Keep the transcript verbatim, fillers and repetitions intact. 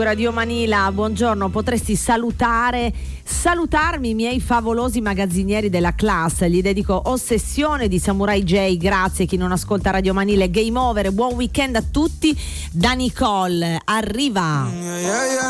Radio Manila, buongiorno, potresti salutare, salutarmi i miei favolosi magazzinieri della classe, gli dedico Ossessione di Samurai J, grazie. Chi non ascolta Radio Manila, Game Over, buon weekend a tutti da Nicole, arriva. Yeah, yeah, yeah.